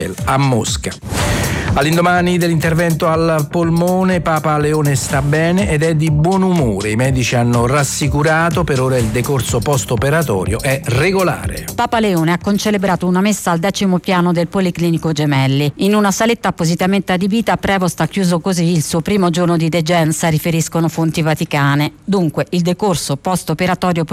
a Mosca. All'indomani dell'intervento al polmone, Papa Leone sta bene ed è di buon umore. I medici hanno rassicurato, per ora il decorso post-operatorio è regolare. Papa Leone ha concelebrato una messa al 10° piano del Policlinico Gemelli. In una saletta appositamente adibita, Prevost ha chiuso così il suo primo giorno di degenza, riferiscono fonti vaticane. Dunque, il decorso post-operatorio